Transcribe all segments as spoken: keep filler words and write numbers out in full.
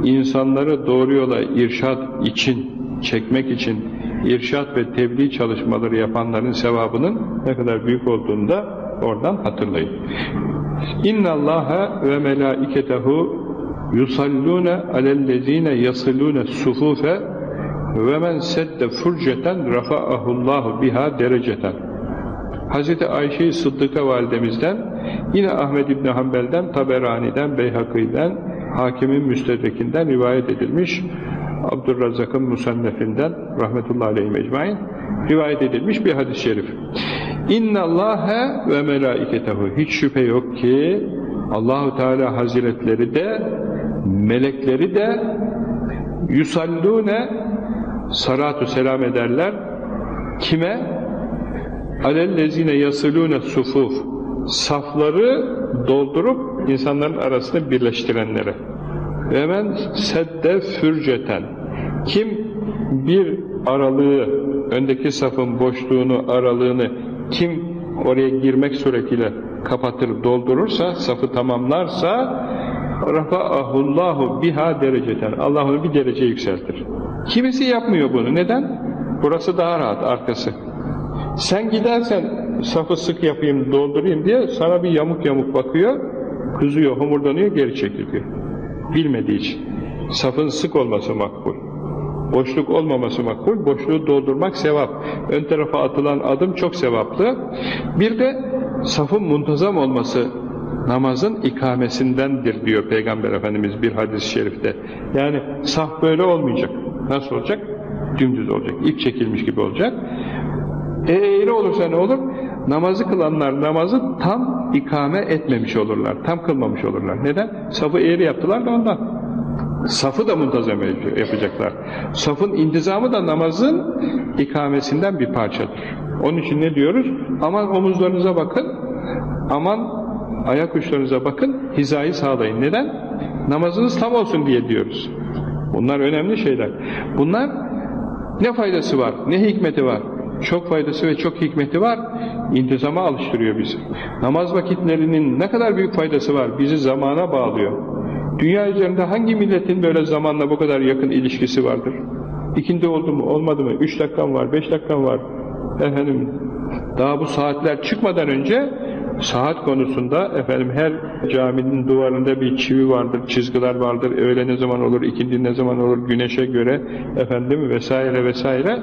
insanları doğru yola irşad için, çekmek için irşad ve tebliğ çalışmaları yapanların sevabının ne kadar büyük olduğunu da oradan hatırlayın. İnna Allaha ve melaiketehu yusallune alellezine yasilune sufufe ve men sedde furceten rafa'ahullahu biha dereceten. Hazreti Ayşe-i Sıddıka validemizden, yine Ahmed İbni Hanbel'den, Taberani'den, Beyhaki'den, Hakim'in Müstedrek'inden rivayet edilmiş, Abdurrazzak'ın Musannefinden rahmetullahi aleyhi ecmaîn rivayet edilmiş bir hadis-i şerif. İnna Allaha ve melaiketehu, hiç şüphe yok ki Allahu Teala Hazretleri de melekleri de yusallune salatu selam ederler. Kime? Alellezine yasilune sufuf, safları doldurup insanların arasını birleştirenlere. Ve men sedde fürceten, kim bir aralığı, öndeki safın boşluğunu, aralığını kim oraya girmek suretiyle kapatır, doldurursa, safı tamamlarsa rafa'ahullahu biha dereceten, Allah onu bir derece yükseltir. Kimisi yapmıyor bunu. Neden? Burası daha rahat, arkası. Sen gidersen safı sık yapayım, doldurayım diye sana bir yamuk yamuk bakıyor, kızıyor, homurdanıyor, geri çekiliyor. Bilmediği için. Safın sık olması makbul. Boşluk olmaması makbul. Boşluğu doldurmak sevap. Ön tarafa atılan adım çok sevaplı. Bir de safın muntazam olması namazın ikamesindendir diyor Peygamber Efendimiz bir hadis-i şerifte. Yani saf böyle olmayacak. Nasıl olacak? Dümdüz olacak. İp çekilmiş gibi olacak. E eğri olursa ne olur? Namazı kılanlar namazı tam ikame etmemiş olurlar. Tam kılmamış olurlar. Neden? Safı eğri yaptılar da ondan. Safı da muntazam yapacaklar. Safın intizamı da namazın ikamesinden bir parçadır. Onun için ne diyoruz? Aman omuzlarınıza bakın, aman ayak uçlarınıza bakın, hizayı sağlayın. Neden? Namazınız tam olsun diye diyoruz. Bunlar önemli şeyler. Bunlar ne faydası var, ne hikmeti var? Çok faydası ve çok hikmeti var. İntizama alıştırıyor bizi. Namaz vakitlerinin ne kadar büyük faydası var? Bizi zamana bağlıyor. Dünya üzerinde hangi milletin böyle zamanla bu kadar yakın ilişkisi vardır? İkindi oldu mu, olmadı mı? Üç dakikam var, beş dakikam var. Efendim, daha bu saatler çıkmadan önce saat konusunda efendim her caminin duvarında bir çivi vardır, çizgiler vardır. Öğle ne zaman olur, ikindi ne zaman olur, güneşe göre efendim vesaire vesaire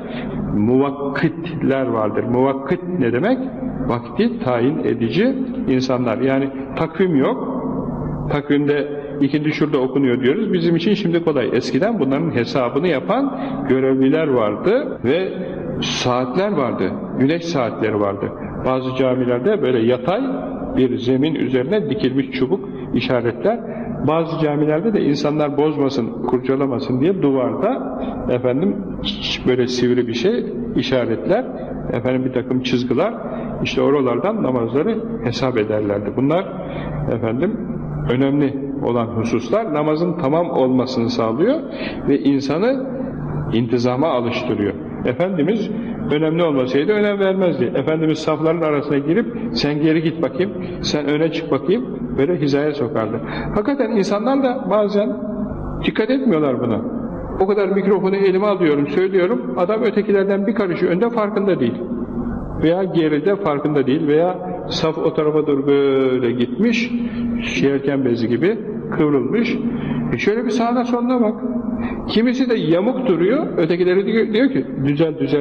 muvakkitler vardır. Muvakkit ne demek? Vakti tayin edici insanlar. Yani takvim yok. Takvimde ikindi şurada okunuyor diyoruz. Bizim için şimdi kolay. Eskiden bunların hesabını yapan görevliler vardı ve saatler vardı. Güneş saatleri vardı. Bazı camilerde böyle yatay bir zemin üzerine dikilmiş çubuk işaretler. Bazı camilerde de insanlar bozmasın, kurcalamasın diye duvarda efendim böyle sivri bir şey işaretler. Efendim bir takım çizgiler. İşte oralardan namazları hesap ederlerdi. Bunlar efendim önemli olan hususlar namazın tamam olmasını sağlıyor ve insanı intizama alıştırıyor. Efendimiz önemli olmasaydı önem vermezdi. Efendimiz safların arasına girip sen geri git bakayım, sen öne çık bakayım, böyle hizaya sokardı. Hakikaten insanlar da bazen dikkat etmiyorlar buna. O kadar mikrofonu elime alıyorum, söylüyorum, adam ötekilerden bir karış önde farkında değil. Veya geride farkında değil veya saf o tarafa doğru böyle gitmiş, yelken bezi gibi kıvrılmış. E şöyle bir sağına soluna bak. Kimisi de yamuk duruyor, ötekileri diyor, diyor ki düzel düzel.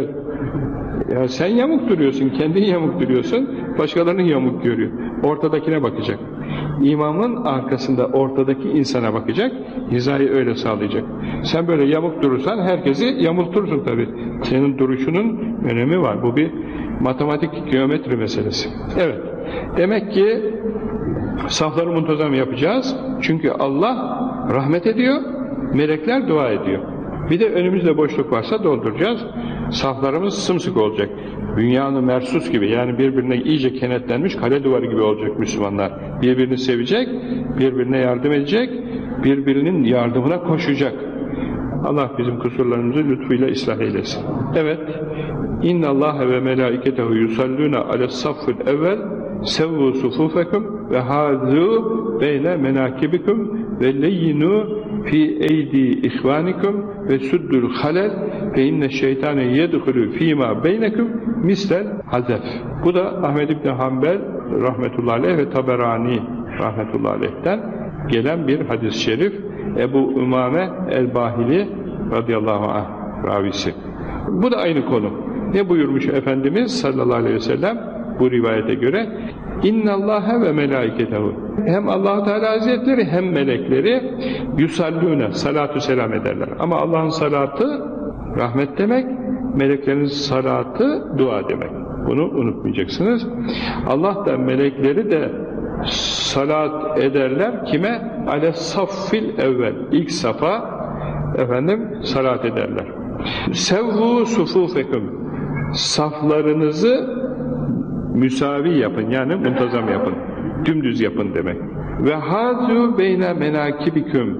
Ya sen yamuk duruyorsun, kendin yamuk duruyorsun, başkalarının yamuk görüyor. Ortadakine bakacak. İmamın arkasında ortadaki insana bakacak, hizayı öyle sağlayacak. Sen böyle yamuk durursan herkesi yamultursun tabii. Senin duruşunun önemi var. Bu bir matematik, geometri meselesi. Evet. Demek ki safları muntazam yapacağız. Çünkü Allah rahmet ediyor, melekler dua ediyor. Bir de önümüzde boşluk varsa dolduracağız. Saflarımız sımsıkı olacak. Dünyanın mersus gibi, yani birbirine iyice kenetlenmiş kale duvarı gibi olacak Müslümanlar. Birbirini sevecek, birbirine yardım edecek, birbirinin yardımına koşacak. Allah bizim kusurlarımızı lütfuyla ıslah eylesin. Evet. İnna Allahe ve melaiketehu yusalluna ales saffil evvel sevvu sufufekum ve hazu beyne menakibikum ve leyinu fi eydi ihvanikum ve suddul halel ve inne şeytane yedhulu fîmâ beynekum mistel hazef. Bu da Ahmed İbni Hanbel rahmetullahi aleyh ve Taberani rahmetullahi aleyh'ten gelen bir hadis-i şerif. Ebu Umame el-Bahili radıyallahu anh ravisi. Bu da aynı konu. Ne buyurmuş Efendimiz sallallahu aleyhi ve sellem bu rivayete göre? İnnallâhe ve melâiketehu. Hem Allah-u Teala Hazretleri hem melekleri yusallûne, salatu selam ederler. Ama Allah'ın salatı rahmet demek, meleklerin salatı dua demek. Bunu unutmayacaksınız. Allah da melekleri de salat ederler kime? Ale saffil evvel. İlk safa efendim salat ederler. Sevvu sufufekum. Saflarınızı müsavi yapın, yani muntazam yapın. Dümdüz yapın demek. Ve hazu beyne menakibiküm.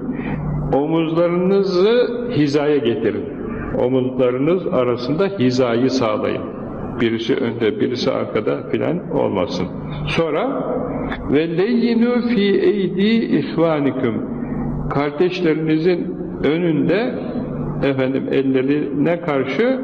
Omuzlarınızı hizaya getirin. Omuzlarınız arasında hizayı sağlayın. Birisi önde, birisi arkada filan olmasın. Sonra ve leyyinu fi eydi ihvanikum. Kardeşlerinizin önünde efendim ellerine karşı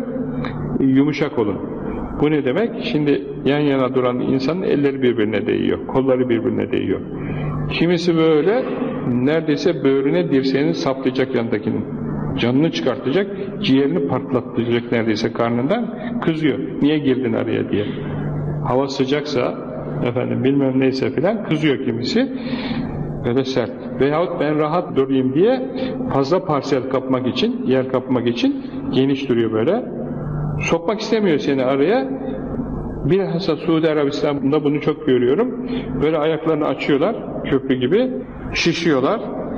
yumuşak olun. Bu ne demek? Şimdi yan yana duran insanın elleri birbirine değiyor, kolları birbirine değiyor. Kimisi böyle neredeyse böğrüne dirseğini saplayacak yanındakinin. Canını çıkartacak, ciğerini patlatacak neredeyse karnından, kızıyor. Niye girdin araya diye. Hava sıcaksa, efendim bilmem neyse filan kızıyor kimisi. Böyle sert. Veyahut ben rahat durayım diye fazla parsel kapmak için, yer kapmak için geniş duruyor böyle. Sokmak istemiyor seni araya. Bilhassa Suudi Arabistan'da bunu çok görüyorum. Böyle ayaklarını açıyorlar, köprü gibi, şişiyorlar.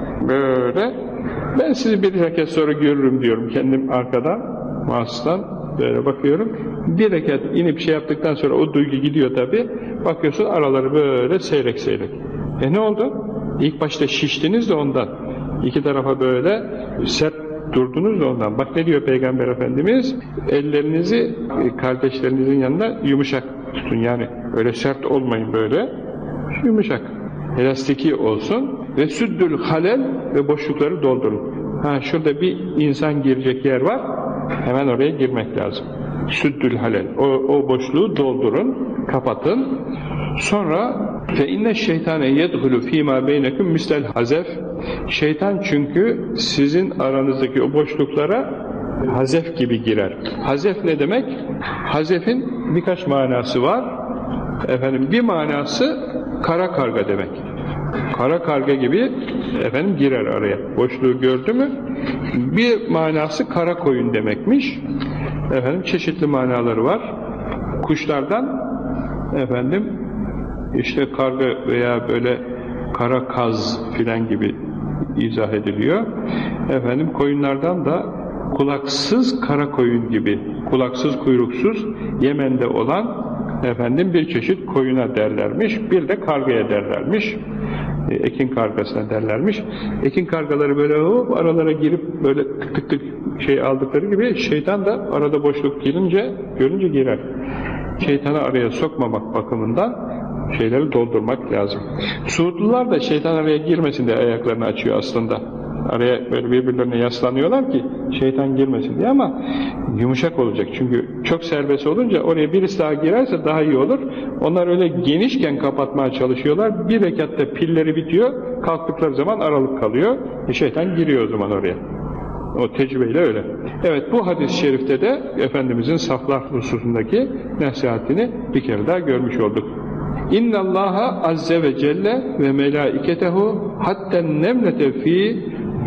Böyle. Ben sizi bir rekat sonra görürüm diyorum kendim arkadan, mahsustan böyle bakıyorum. Bir rekat inip şey yaptıktan sonra o duygu gidiyor tabi. Bakıyorsun araları böyle seyrek seyrek. E ne oldu? İlk başta şiştiniz de ondan. İki tarafa böyle sert durdunuz da ondan. Bak ne diyor Peygamber Efendimiz? Ellerinizi kardeşlerinizin yanında yumuşak tutun. Yani öyle sert olmayın böyle. Yumuşak. Elastiki olsun. Ve süddül halel ve boşlukları doldurun. Ha şurada bir insan girecek yer var. Hemen oraya girmek lazım. Süddül halel. O, o boşluğu doldurun. Kapatın. Sonra fe inne şeytane yedhulu fîmâ beynekum mistel hazef. Şeytan çünkü sizin aranızdaki o boşluklara hazef gibi girer. Hazef ne demek? Hazefin birkaç manası var. Efendim bir manası kara karga demek. Kara karga gibi efendim girer araya. Boşluğu gördü mü? Bir manası kara koyun demekmiş. Efendim çeşitli manaları var. Kuşlardan efendim işte karga veya böyle kara kaz filan gibi izah ediliyor. Efendim koyunlardan da kulaksız kara koyun gibi, kulaksız kuyruksuz Yemen'de olan efendim bir çeşit koyuna derlermiş. Bir de kargaya derlermiş. E, ekin kargasına derlermiş. Ekin kargaları böyle hop aralara girip böyle tık tık tık şey aldıkları gibi şeytan da arada boşluk girince görünce girer. Şeytanı araya sokmamak bakımından şeyleri doldurmak lazım. Suudlular da şeytan araya girmesin diye ayaklarını açıyor aslında. Araya böyle birbirlerine yaslanıyorlar ki şeytan girmesin diye ama yumuşak olacak. Çünkü çok serbest olunca oraya birisi daha girerse daha iyi olur. Onlar öyle genişken kapatmaya çalışıyorlar. Bir rekatta pilleri bitiyor. Kalktıkları zaman aralık kalıyor. E şeytan giriyor o zaman oraya. O tecrübeyle öyle. Evet bu hadis-i şerifte de Efendimizin saflar hususundaki nasihatini bir kere daha görmüş olduk. İnna Allaha azze ve celle ve melaiketehu hatta nemlete fi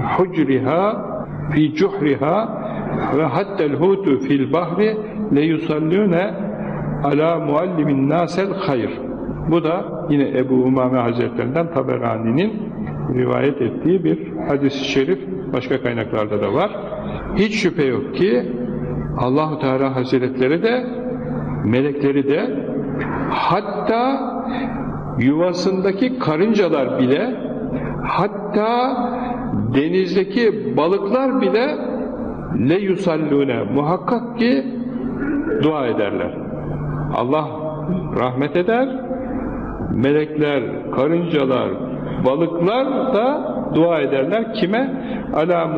hucriha fi cuhriha ve hattel hutu fil bahri le yusallune ala muallimin nasel hayr. Bu da yine Ebu Umame Hazretlerinden Taberani'nin rivayet ettiği bir hadis-i şerif, başka kaynaklarda da var. Hiç şüphe yok ki Allah-u Teala Hazretleri de melekleri de hatta yuvasındaki karıncalar bile, hatta denizdeki balıklar bile le yusallune, muhakkak ki dua ederler. Allah rahmet eder, melekler, karıncalar, balıklar da dua ederler. Kime? Ala